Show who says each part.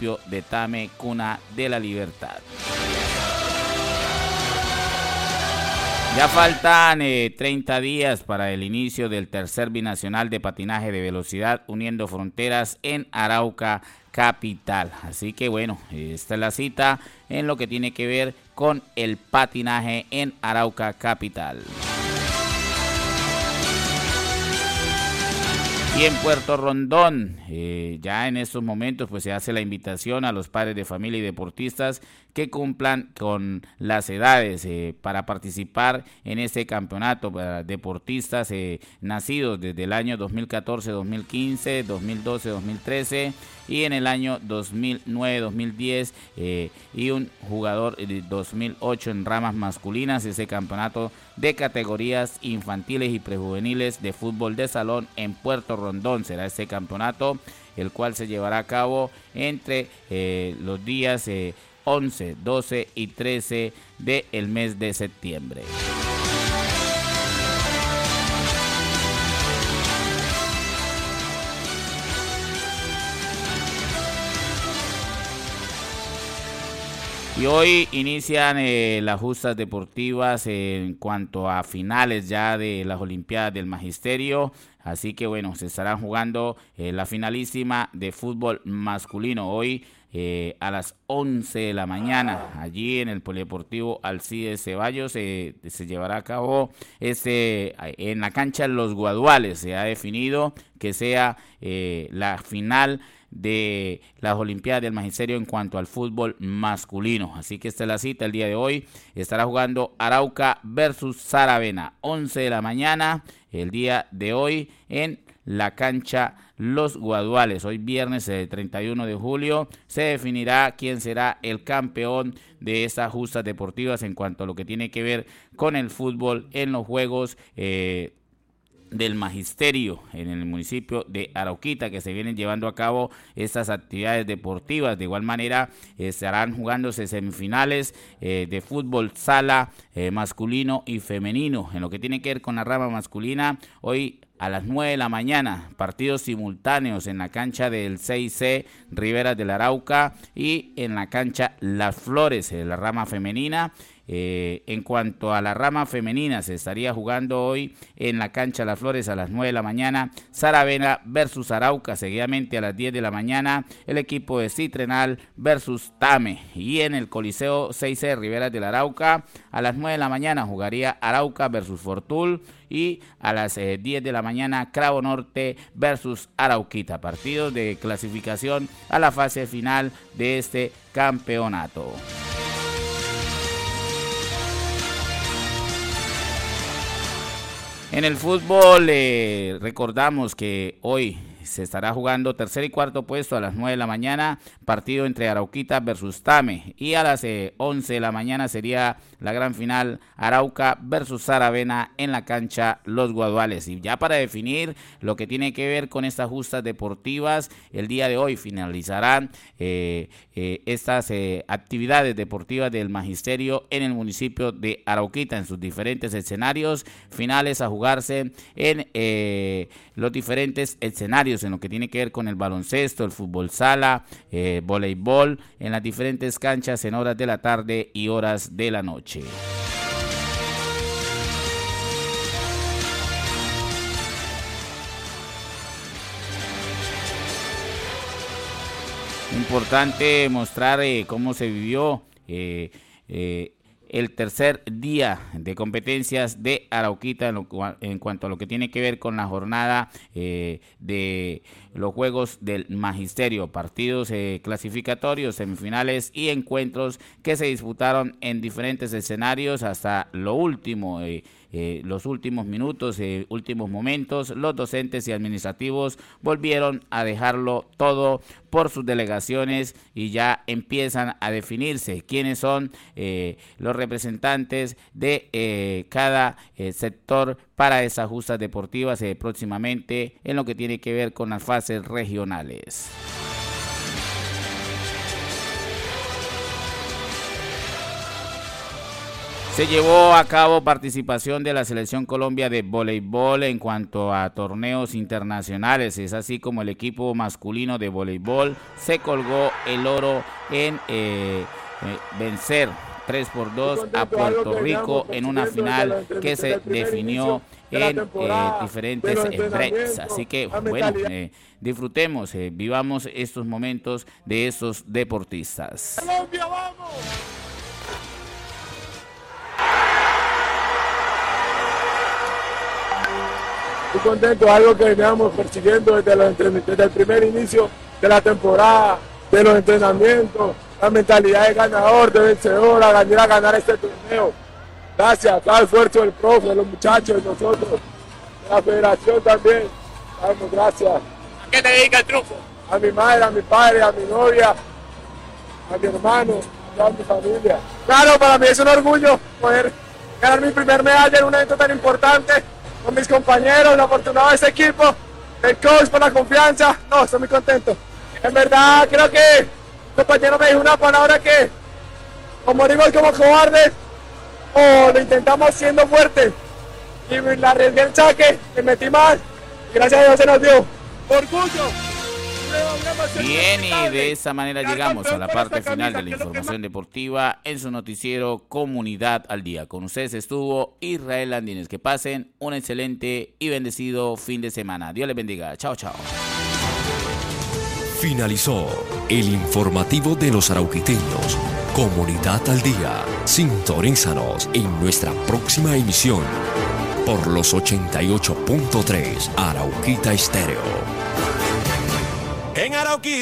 Speaker 1: municipio de Tame, cuna de la libertad. Ya faltan 30 días para el inicio del tercer binacional de patinaje de velocidad uniendo fronteras en Arauca capital. Así que bueno, esta es la cita en lo que tiene que ver con el patinaje en Arauca capital. Y en Puerto Rondón, ya en estos momentos pues se hace la invitación a los padres de familia y deportistas que cumplan con las edades para participar en este campeonato para deportistas nacidos desde el año 2014, 2015, 2012, 2013 y en el año 2009, 2010 y un jugador de 2008 en ramas masculinas. Ese campeonato de categorías infantiles y prejuveniles de fútbol de salón en Puerto Rondón será este campeonato, el cual se llevará a cabo entre los días 11, 12 y 13 del mes de septiembre. Y hoy inician las justas deportivas en cuanto a finales ya de las Olimpiadas del Magisterio. Así que bueno, se estarán jugando la finalísima de fútbol masculino hoy a las 11 de la mañana. Allí en el Polideportivo Alcides Ceballos se llevará a cabo en la cancha Los Guaduales. Se ha definido que sea la final de las Olimpiadas del Magisterio en cuanto al fútbol masculino. Así que esta es la cita el día de hoy. Estará jugando Arauca versus Saravena, 11 de la mañana el día de hoy en la cancha Los Guaduales. Hoy viernes 31 de julio se definirá quién será el campeón de estas justas deportivas en cuanto a lo que tiene que ver con el fútbol en los Juegos del Magisterio en el municipio de Arauquita, que se vienen llevando a cabo estas actividades deportivas. De igual manera estarán jugándose semifinales de fútbol sala masculino y femenino. En lo que tiene que ver con la rama masculina, hoy a las 9 de la mañana, partidos simultáneos en la cancha del 6C Riberas del Arauca y en la cancha Las Flores, de la rama femenina. En cuanto a la rama femenina, se estaría jugando hoy en la cancha Las Flores a las 9 de la mañana, Saravena versus Arauca. Seguidamente a las 10 de la mañana, el equipo de Citrenal versus Tame. Y en el Coliseo 6C Riberas del Arauca, a las 9 de la mañana jugaría Arauca versus Fortul. Y a las 10 de la mañana, Cravo Norte versus Arauquita. Partidos de clasificación a la fase final de este campeonato. En el fútbol recordamos que hoy se estará jugando tercer y cuarto puesto a las 9 de la mañana, partido entre Arauquita versus Tame, y a las 11 de la mañana sería la gran final, Arauca versus Saravena en la cancha Los Guaduales. Y ya para definir lo que tiene que ver con estas justas deportivas, el día de hoy finalizarán estas actividades deportivas del Magisterio en el municipio de Arauquita en sus diferentes escenarios, finales a jugarse en los diferentes escenarios en lo que tiene que ver con el baloncesto, el fútbol sala, voleibol, en las diferentes canchas en horas de la tarde y horas de la noche. Importante mostrar cómo se vivió el tercer día de competencias de Arauquita en cuanto a lo que tiene que ver con la jornada de los Juegos del Magisterio, partidos clasificatorios, semifinales y encuentros que se disputaron en diferentes escenarios hasta lo último, los últimos minutos, últimos momentos. Los docentes y administrativos volvieron a dejarlo todo por sus delegaciones y ya empiezan a definirse quiénes son los representantes de cada sector para esas justas deportivas próximamente en lo que tiene que ver con las fases regionales. Se llevó a cabo participación de la Selección Colombia de voleibol en cuanto a torneos internacionales. Es así como el equipo masculino de voleibol se colgó el oro en vencer 3-2 a Puerto Rico en una final que se definió en diferentes breaks. Así que bueno, disfrutemos, vivamos estos momentos de estos deportistas. ¡Colombia, vamos!
Speaker 2: Muy contento, algo que veníamos persiguiendo desde el primer inicio de la temporada, de los entrenamientos, la mentalidad de ganador, de vencedor, a ganar este torneo. Gracias a todo el esfuerzo del profe, de los muchachos, de nosotros, de la federación también. Vamos, gracias.
Speaker 3: ¿A qué te dedica el triunfo?
Speaker 2: A mi madre, a mi padre, a mi novia, a mi hermano, a toda mi familia. Claro, para mí es un orgullo poder ganar mi primer medalla en un evento tan importante, con mis compañeros, la afortunado de este equipo, el coach por la confianza. No, estoy muy contento. En verdad, creo que el compañero me dijo una palabra que, como digo, es como cobardes, o lo intentamos siendo fuertes. Y la arriesgué el saque, me metí mal, y gracias a Dios se nos dio. ¡Orgullo!
Speaker 1: Bien, y de esa manera llegamos a la parte final de la información deportiva en su noticiero Comunidad al Día. Con ustedes estuvo Israel Landines. Que pasen un excelente y bendecido fin de semana. Dios les bendiga. Chao, chao.
Speaker 4: Finalizó el informativo de los arauquiteños. Comunidad al Día. Sintonízanos en nuestra próxima emisión por los 88.3 Arauquita Estéreo.
Speaker 5: En Arauquita.